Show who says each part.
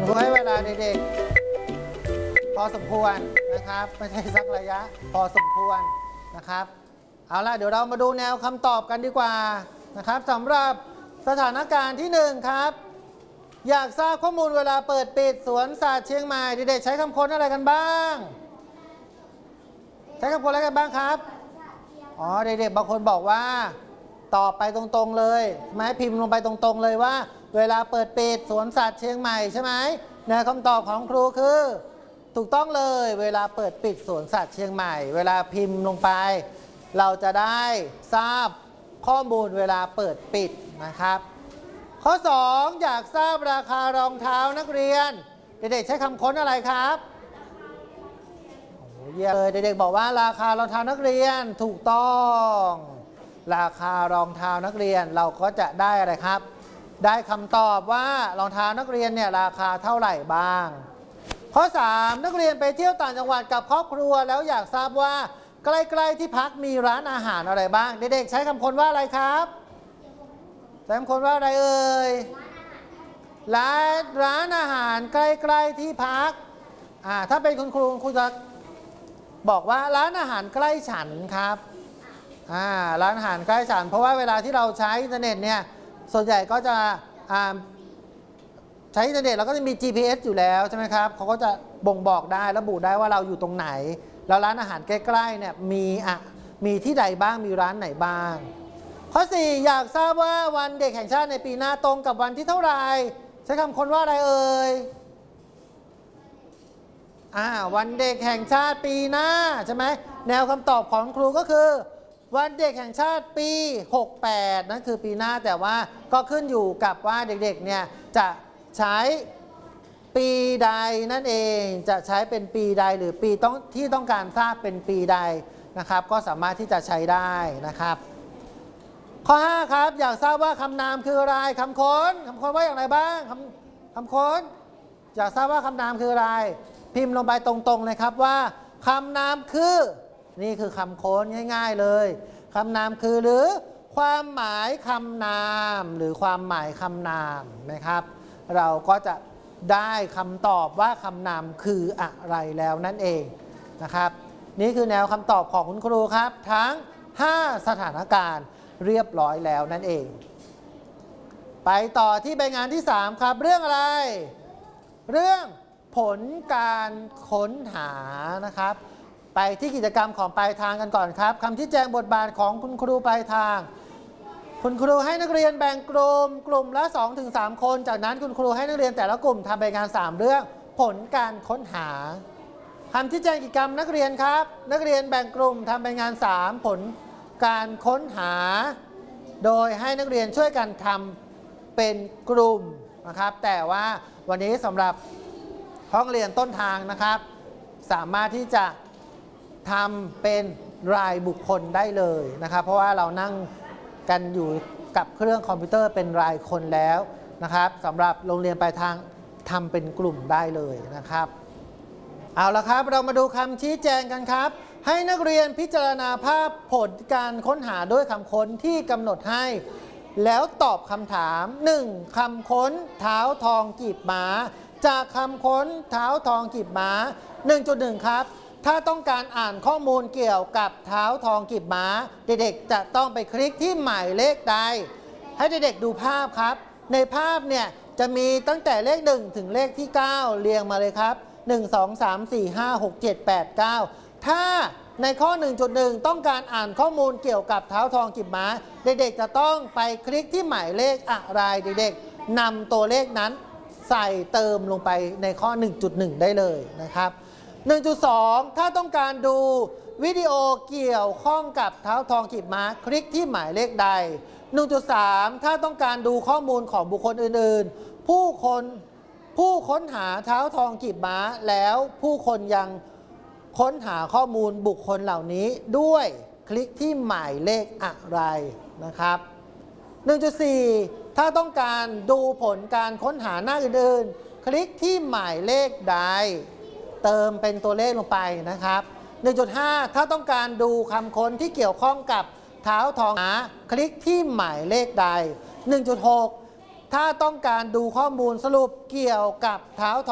Speaker 1: ดูให้เวลาเด็กๆพอสมควรนะครับไม่ใช่สักระยะพอสมควรนะครับเอาล่ะเดี๋ยวเรามาดูแนวคำตอบกันดีกว่านะครับสำหรับสถานการณ์ที่1ครับอยากทราบข้อมูลเวลาเปิดปิดสวนสัตว์เชียงใหม่เด็กๆใช้คำค้นอะไรกันบ้างใช้คำค้นอะไรกันบ้างครับอ๋อเด็กๆบางคนบอกว่าตอบไปตรงๆเลยแม้พิมพ์ลงไปตรงๆเลยว่าเวลาเปิดปิดสวนสัตว์เชียงใหม่ใช่ไหมแนวคำตอบของครูคือถูกต้องเลยเวลาเปิดปิดสวนสัตว์เชียงใหม่เวลาพิมพ์ลงไปเราจะได้ทราบข้อมูลเวลาเปิดปิดนะครับข้อ2อยากทราบราคารองเท้านักเรียนเด็กๆใช้คำค้นอะไรครับเยี่ยมเลยเด็กๆบอกว่าราคารองเท้านักเรียนถูกต้องราคารองเท้านักเรียนเราก็จะได้อะไรครับได้คำตอบว่ารองเท้านักเรียนเนี่ยราคาเท่าไหร่บ้างข้อ3นักเรียนไปเที่ยวต่างจังหวัดกับครอบครัวแล้วอยากทราบว่าใกล้ๆที่พักมีร้านอาหารอะไรบ้างเด็กๆใช้คำค้นว่าอะไรครับใช้คำค้นว่าอะไรเอ่ยร้านอาหารใกล้ๆที่พักถ้าเป็นคุณครูจะบอกว่าร้านอาหารใกล้ฉันครับร้านอาหารใกล้ฉันเพราะว่าเวลาที่เราใช้อินเทอร์เน็ตเนี่ยส่วนใหญ่ก็จะใช้อินเทอร์เน็ตเราก็จะมี GPS อยู่แล้วใช่ไหมครับเขาก็จะบ่งบอกได้ระบุได้ว่าเราอยู่ตรงไหนแล้วร้านอาหารใกล้ๆเนี่ยมีที่ใดบ้างมีร้านไหนบ้างข้อ4อยากทราบว่าวันเด็กแห่งชาติในปีหน้าตรงกับวันที่เท่าไหร่ใช้คำค้นว่าอะไรเอ่ยวันเด็กแห่งชาติปีหน้าใช่ไหมแนวคำตอบของครูก็คือวันเด็กแห่งชาติปี68นั่นคือปีหน้าแต่ว่าก็ขึ้นอยู่กับว่าเด็กๆเนี่ยจะใช้ปีใดนั่นเองจะใช้เป็นปีใดหรือปีที่ต้องการทราบเป็นปีใดนะครับก็สามารถที่จะใช้ได้นะครับข้อ5ครับอยากทราบว่าคำนามคืออะไรคำค้นว่าอย่างไรบ้างคำค้นอยากทราบว่าคำนามคืออะไรพิมพ์ลงไปตรงๆเลยครับว่าคำนามคือนี่คือคำค้นง่ายๆเลยคำนามคือหรือความหมายคำนามหรือความหมายคำนามนะครับเราก็จะได้คำตอบว่าคำนามคืออะไรแล้วนั่นเองนะครับนี่คือแนวคำตอบของคุณครูครับทั้ง5สถานการณ์เรียบร้อยแล้วนั่นเองไปต่อที่ใบงานที่3ครับเรื่องอะไรเรื่องผลการค้นหานะครับไปที่กิจกรรมของปลายทางกันก่อนครับคำชี้แจงบทบาทของคุณครูปลายทางคุณครูให้นักเรียนแบ่งกลุ่มละ 2-3 คนจากนั้นคุณครูให้นักเรียนแต่ละกลุ่มทำใบงาน3เรื่องผลการค้นหาคำชี้แจงกิจกรรมนักเรียนครับนักเรียนแบ่งกลุ่มทำใบงาน3ผลการค้นหาโดยให้นักเรียนช่วยกันทำเป็นกลุ่มนะครับแต่ว่าวันนี้สำหรับห้องเรียนต้นทางนะครับสามารถที่จะทำเป็นรายบุคคลได้เลยนะครับเพราะว่าเรานั่งกันอยู่กับเครื่องคอมพิวเตอร์เป็นรายคนแล้วนะครับสำหรับโรงเรียนปลายทางทำเป็นกลุ่มได้เลยนะครับเอาละครับเรามาดูคำชี้แจงกันครับให้นักเรียนพิจารณาภาพผลการค้นหาด้วยคำค้นที่กำหนดให้แล้วตอบคำถาม 1. คำค้นเท้าทองกีบม้าจากคำค้นเท้าทองกีบม้า 1.1 ครับถ้าต้องการอ่านข้อมูลเกี่ยวกับเท้าทองกีบม้าเด็กๆจะต้องไปคลิกที่หมายเลขใดให้เด็กๆดูภาพครับในภาพเนี่ยจะมีตั้งแต่เลข1ถึงเลขที่9เรียงมาเลยครับ1 2 3 4 5 6 7 8 9ถ้าในข้อ 1.1 ต้องการอ่านข้อมูลเกี่ยวกับเท้าทองกีบม้าเด็กๆจะต้องไปคลิกที่หมายเลขอะไรเด็กๆนำตัวเลขนั้นใส่เติมลงไปในข้อ 1.1 ได้เลยนะครับ 1.2 ถ้าต้องการดูวิดีโอเกี่ยวข้องกับเท้าทองกีบม้าคลิกที่หมายเลขใด 1.3 ถ้าต้องการดูข้อมูลของบุคคลอื่นๆผู้ค้นหาเท้าทองกีบม้าแล้วผู้คนยังค้นหาข้อมูลบุคคลเหล่านี้ด้วยคลิกที่หมายเลขอะไรนะครับ 1.4 ถ้าต้องการดูผลการค้นหาหน้าอื่นๆคลิกที่หมายเลขใดเติมเป็นตัวเลขลงไปนะครับ 1.5 ถ้าต้องการดูคำค้นที่เกี่ยวข้องกับเท้าทองคลิกที่หมายเลขใด 1.6 ถ้าต้องการดูข้อมูลสรุปเกี่ยวกับเท้า